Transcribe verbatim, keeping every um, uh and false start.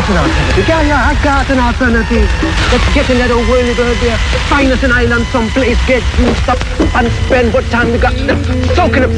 got an alternative. Yeah, yeah, I got an alternative. Let's get in that old whirlybird there. Find us an island someplace, get juiced up and spend what time we got soaking up